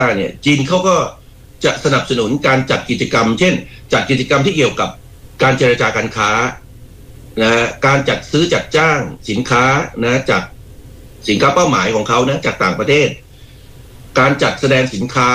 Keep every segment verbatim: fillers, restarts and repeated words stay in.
เนี่ยจีนเขาก็จะสนับสนุนการจัดกิจกรรมเช่นจัดกิจกรรมที่เกี่ยวกับการเจรจาการค้านะการจัดซื้อจัดจ้างสินค้านะจากสินค้าเป้าหมายของเขานะจากต่างประเทศการจัดแสดงสินค้า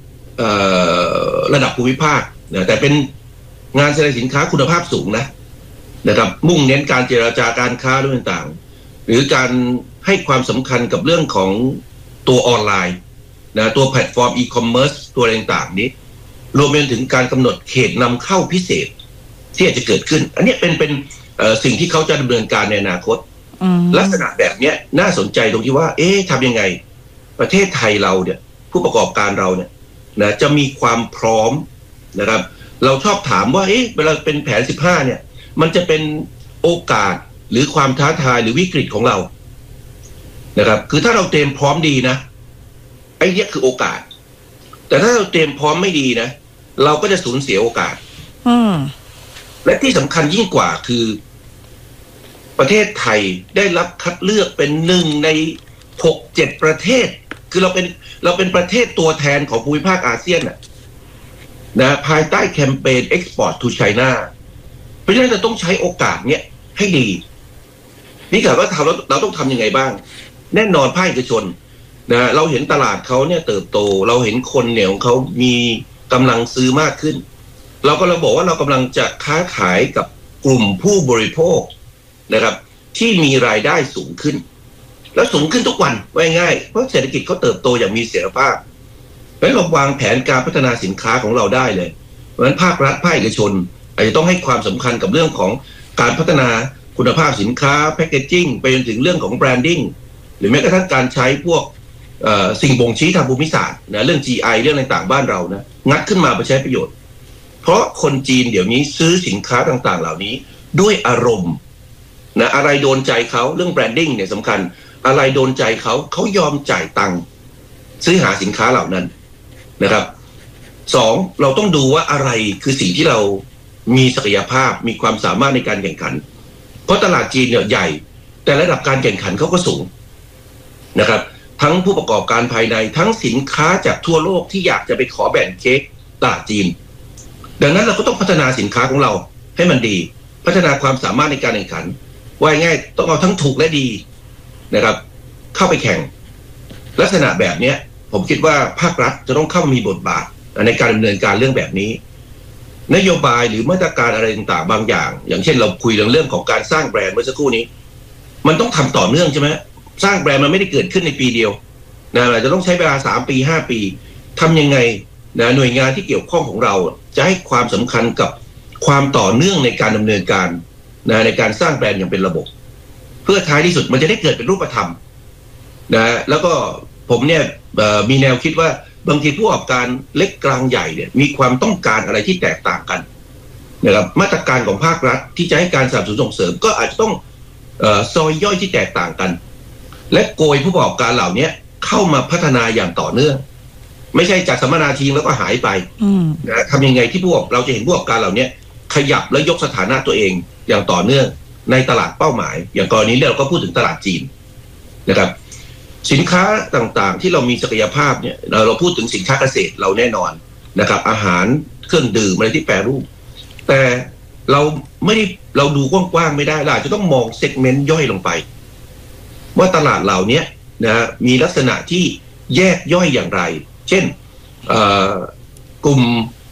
ระดับภูมิภาคนะแต่เป็นงานแสดงสินค้าคุณภาพสูงนะนะครับมุ่งเน้นการเจรจาการค้าด้วยต่างๆหรือการให้ความสำคัญกับเรื่องของตัวออนไลน์นะตัวแพลตฟอร์มอีคอมเมิร์ซตัวต่างๆนี้รวมไปถึงการกำหนดเขตนำเข้าพิเศษที่อาจจะเกิดขึ้นอันนี้เป็นเป็นสิ่งที่เขาจะดำเนินการในอนาคตลักษณะแบบนี้น่าสนใจตรงที่ว่าเอ๊ะทำยังไงประเทศไทยเราเนี่ยผู้ประกอบการเราเนี่ยนะจะมีความพร้อมนะครับเราชอบถามว่าเอ๊ะเวลาเป็นแผนสิบห้าเนี่ยมันจะเป็นโอกาสหรือความท้าทายหรือวิกฤตของเรานะครับคือถ้าเราเตรียมพร้อมดีนะไอ้นี่คือโอกาสแต่ถ้าเราเตรียมพร้อมไม่ดีนะเราก็จะสูญเสียโอกาสและที่สำคัญยิ่งกว่าคือประเทศไทยได้รับคัดเลือกเป็นหนึ่งในหกเจ็ดประเทศคือเราเป็นเราเป็นประเทศตัวแทนของภูมิภาคอาเซียนนะนะภายใต้แคมเปญ Export to China เพราะฉะนั้นเราต้องใช้โอกาสเนี้ยให้ดีนี่ค่ะว่าเราเราต้องทำยังไงบ้างแน่นอนภาคเอกชนนะเราเห็นตลาดเขาเนี่ยเติบโตเราเห็นคนเนี่ยของเขามีกำลังซื้อมากขึ้นเราก็เราบอกว่าเรากำลังจะค้าขายกับกลุ่มผู้บริโภคนะครับที่มีรายได้สูงขึ้นแล้วสูงขึ้นทุกวันว่าง่ายเพราะเศรษฐกิจเขาเติบโตอย่างมีเสถียรภาพแล้วเราวางแผนการพัฒนาสินค้าของเราได้เลยเพราะฉะนั้นภาครัฐภาคเอกชนอาจจะต้องให้ความสำคัญกับเรื่องของการพัฒนาคุณภาพสินค้าแพคเกจจิ้งไปจนถึงเรื่องของแบรนดิ้งหรือแม้กระทั่งการใช้พวกสิ่งบ่งชี้ทางภูมิศาสตร์นะเรื่อง จี ไอ เรื่องต่างๆบ้านเรานะงัดขึ้นมาไปใช้ประโยชน์เพราะคนจีนเดี๋ยวนี้ซื้อสินค้าต่างๆเหล่านี้ด้วยอารมณ์นะอะไรโดนใจเขาเรื่องแบรนดิ้งเนี่ยสำคัญอะไรโดนใจเขาเขายอมจ่ายตังค์ซื้อหาสินค้าเหล่านั้นนะครับสองเราต้องดูว่าอะไรคือสิ่งที่เรามีศักยภาพมีความสามารถในการแข่งขันเพราะตลาดจีนเนี่ยใหญ่แต่ระดับการแข่งขันเขาก็สูงนะครับทั้งผู้ประกอบการภายในทั้งสินค้าจากทั่วโลกที่อยากจะไปขอแบ่งเค้กตลาดจีนดังนั้นเราก็ต้องพัฒนาสินค้าของเราให้มันดีพัฒนาความสามารถในการแข่งขันว่าง่ายต้องเอาทั้งถูกและดีนะครับเข้าไปแข่งลักษณะแบบนี้ผมคิดว่าภาครัฐจะต้องเข้ามามีบทบาทในการดำเนินการเรื่องแบบนี้นโยบายหรือมาตรการอะไรต่างๆบางอย่างอย่างเช่นเราคุยเรื่องเรื่องของการสร้างแบรนด์เมื่อสักครู่นี้มันต้องทำต่อเนื่องใช่ไหมสร้างแบรนด์มันไม่ได้เกิดขึ้นในปีเดียวนะเราจะต้องใช้เวลาสามปีห้าปีทำยังไงนะหน่วยงานที่เกี่ยวข้องของเราจะให้ความสำคัญกับความต่อเนื่องในการดำเนินการนะในการสร้างแบรนด์อย่างเป็นระบบเพื่อท้ายที่สุดมันจะได้เกิดเป็นรูปธรรมนะแล้วก็ผมเนี่ยมีแนวคิดว่าบางทีผู้ประกอบการเล็กกลางใหญ่เนี่ยมีความต้องการอะไรที่แตกต่างกันนะครับมาตรการของภาครัฐที่จะให้การสนับสนุนส่งเสริมก็อาจจะต้องเอ่อซอยย่อยที่แตกต่างกันและโกยผู้ประกอบการเหล่านี้เข้ามาพัฒนาอย่างต่อเนื่องไม่ใช่จัดสัมมนาทีแล้วก็หายไปนะทำยังไงที่พวกเราจะเห็นผู้ประกอบการเหล่านี้ขยับและยกสถานะตัวเองอย่างต่อเนื่องในตลาดเป้าหมายอย่างกรณีนี้เราก็พูดถึงตลาดจีนนะครับสินค้าต่างๆที่เรามีศักยภาพเนี่ยเราเราพูดถึงสินค้าเกษตรเราแน่นอนนะครับอาหารเครื่องดื่มอะไรที่แปรรูปแต่เราไม่ได้เราดูกว้างๆไม่ได้เราอาจจะต้องมองเซกเมนต์ย่อยลงไปว่าตลาดเหล่านี้นะมีลักษณะที่แยกย่อยอย่างไรเช่นกลุ่ม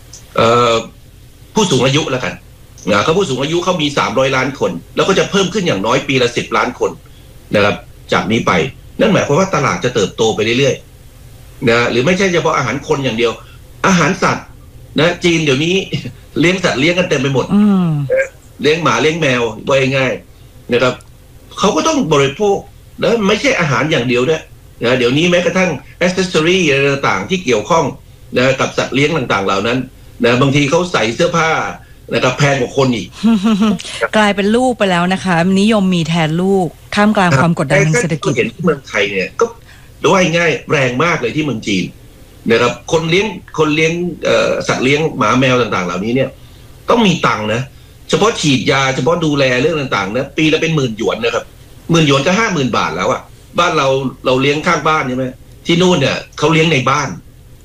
ผู้สูงอายุแล้วกันนะเขาผู้สูงอายุเขามีสามร้อยล้านคนแล้วก็จะเพิ่มขึ้นอย่างน้อยปีละสิบล้านคนนะครับจากนี้ไปนั่นหมายความว่าตลาดจะเติบโตไปเรื่อยๆนะหรือไม่ใช่เฉพาะอาหารคนอย่างเดียวอาหารสัตว์นะจีนเดี๋ยวนี้เลี้ยงสัตว์เลี้ยงกันเต็มไปหมดเลี้ยงหมาเลี้ยงแมวว่าง่ายๆนะครับเขาก็ต้องบริโภคแล้วไม่ใช่อาหารอย่างเดียวด้วยนะเดี๋ยวนี้แม้กระทั่งแอคเซสซอรี่อะไรต่างๆที่เกี่ยวข้องนะกับสัตว์เลี้ยงต่างๆเหล่านั้นนะบางทีเขาใส่เสื้อผ้านะครับแพงกว่าคนอีกกลายเป็นลูกไปแล้วนะคะนิยมมีแทนลูกท่ามกลางความกดดันทางเศรษฐกิจเห็นที่เมืองไทยเนี่ยก็ด้วยง่ายแรงมากเลยที่เมืองจีนนะครับคนเลี้ยงคนเลี้ยงสัตว์เลี้ยงหมาแมวต่างๆเหล่านี้เนี่ยต้องมีตังค์นะเฉพาะฉีดยาเฉพาะดูแลเรื่องต่างๆนะปีละเป็นหมื่นหยวนนะครับหมื่นหยวนก็ห้าหมื่นบาทแล้วอ่ะบ้านเราเราเลี้ยงข้างบ้านใช่ไหมที่นู่นเนี่ยเขาเลี้ยงในบ้าน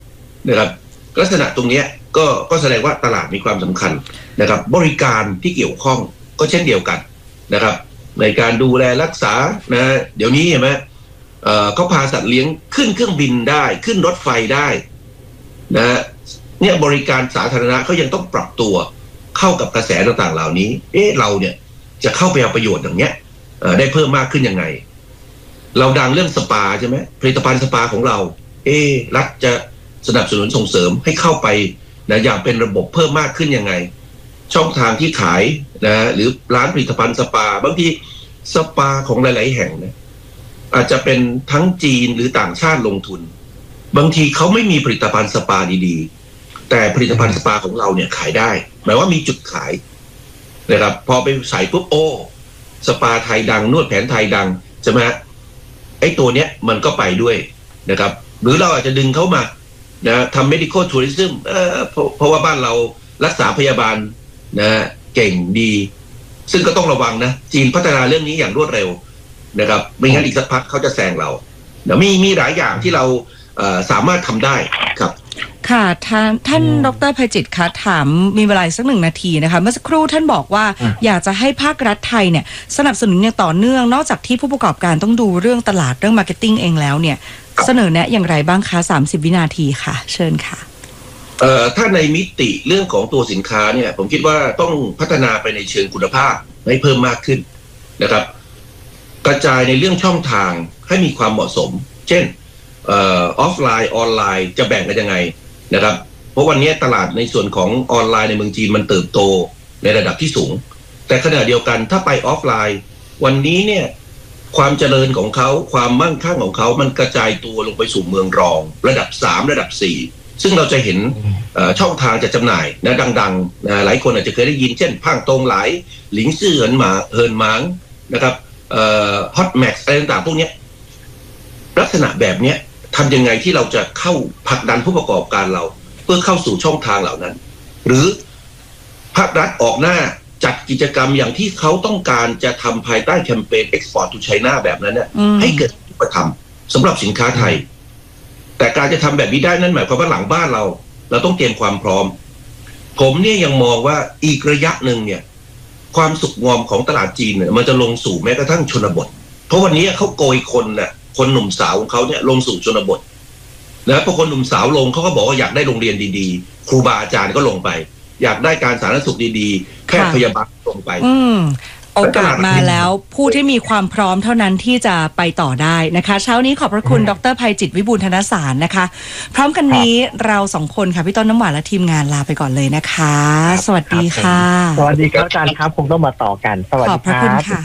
นะครับลักษณะตรงนี้ก็ก็แสดงว่าตลาดมีความสำคัญนะครับบริการที่เกี่ยวข้องก็เช่นเดียวกันนะครับในการดูแลรักษานะเดี๋ยวนี้เห็นไหมเอ่อเขาพาสัตว์เลี้ยงขึ้นเครื่องบินได้ขึ้นรถไฟได้นะเนี่ยบริการสาธารณะเขายังต้องปรับตัวเข้ากับกระแสต่างๆเหล่านี้เอ๊ะเราเนี่ยจะเข้าไปเอาประโยชน์อย่างเนี้ยได้เพิ่มมากขึ้นยังไงเราดังเรื่องสปาใช่ไหมผลิตภัณฑ์สปาของเราเอ๊ะรัฐจะสนับสนุนส่งเสริมให้เข้าไปนะอย่างเป็นระบบเพิ่มมากขึ้นยังไงช่องทางที่ขายนะหรือร้านผลิตภัณฑ์สปาบางทีสปาของหลายๆแห่งนะอาจจะเป็นทั้งจีนหรือต่างชาติลงทุนบางทีเขาไม่มีผลิตภัณฑ์สปาดีๆแต่ผลิตภัณฑ์สปาของเราเนี่ยขายได้หมายว่ามีจุดขายนะครับพอไปใส่ปุ๊บโอ้สปาไทยดังนวดแผนไทยดังใช่ไหมไอ้ตัวเนี้ยมันก็ไปด้วยนะครับหรือเราอาจจะดึงเขามานะทำ medical tourism เออเพราะเพราะว่าบ้านเรารักษาพยาบาลนะเก่งดีซึ่งก็ต้องระวังนะจีนพัฒนาเรื่องนี้อย่างรวดเร็วนะครับไม่งั้นอีกสักพักเขาจะแซงเราเดี๋ยวมีมีหลายอย่างที่เราเอ่อสามารถทำได้ครับค่ะท่านท่านดร.ไพจิตรคะถามมีเวลาสักหนึ่งนาทีนะคะเมื่อสักครู่ท่านบอกว่าอยากจะให้ภาครัฐไทยเนี่ยสนับสนุนอย่างต่อเนื่องนอกจากที่ผู้ประกอบการต้องดูเรื่องตลาดเรื่องมาร์เก็ตติ้งเองแล้วเนี่ยเสนอแนะอย่างไรบ้างคะสามสิบวินาทีค่ะเชิญค่ะเอ่อถ้าในมิติเรื่องของตัวสินค้าเนี่ยผมคิดว่าต้องพัฒนาไปในเชิงคุณภาพให้เพิ่มมากขึ้นนะครับกระจายในเรื่องช่องทางให้มีความเหมาะสมเช่นเอ่อออฟไลน์ออนไลน์จะแบ่งกันยังไงนะครับเพราะวันนี้ตลาดในส่วนของออนไลน์ในเมืองจีนมันเติบโตในระดับที่สูงแต่ขณะเดียวกันถ้าไปออฟไลน์วันนี้เนี่ยความเจริญของเขาความมั่งคั่งของเขามันกระจายตัวลงไปสู่เมืองรองระดับสามระดับสี่ซึ่งเราจะเห็นช่องทางจะจำหน่ายนะดังๆนะหลายคนอาจจะเคยได้ยินเช่นพังตรงหลายหลิงซื่อเหินหมาเฮินหมางนะครับเอ่อฮอตแม็กซ์อะไรต่างๆพวกนี้ลักษณะแบบนี้ทำยังไงที่เราจะเข้าผลักดันผู้ประกอบการเราเพื่อเข้าสู่ช่องทางเหล่านั้นหรือภาครัฐออกหน้าจัดกิจกรรมอย่างที่เขาต้องการจะทำภายใต้แคมเปญ Export to China แบบนั้นเนี่ยให้เกิดรูปธรรมสำหรับสินค้าไทยแต่การจะทำแบบนี้ได้นั่นหมายความว่าหลังบ้านเราเราต้องเตรียมความพร้อมผมเนี่ยยังมองว่าอีกระยะหนึ่งเนี่ยความสุขงอมของตลาดจีนเนี่ยมันจะลงสู่แม้กระทั่งชนบทเพราะวันนี้เขาโกยคนน่ะคนหนุ่มสาวของเขาเนี่ยลงสู่ชนบทนะพอคนหนุ่มสาวลงเขาก็บอกว่าอยากได้โรงเรียนดีๆครูบาอาจารย์ก็ลงไปอยากได้การสาธารณสุขดีๆแพทย์พยาบาลลงไปอืมโอกาสมาแล้วผู้ที่มีความพร้อมเท่านั้นที่จะไปต่อได้นะคะเช้านี้ขอบพระคุณดร.ไพจิตรวิบูลย์ธนสารนะคะพร้อมกันนี้เราสองคนค่ะพี่ต้นน้ำหวานและทีมงานลาไปก่อนเลยนะคะสวัสดีค่ะสวัสดีครับอาจารย์ครับคงต้องมาต่อกันสวัสดีครับขอบพระคุณค่ะ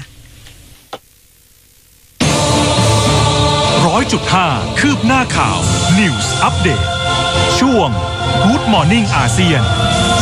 ร้อยจุดห้าคืบหน้าข่าว News Update ช่วง Good Morning อาเซียน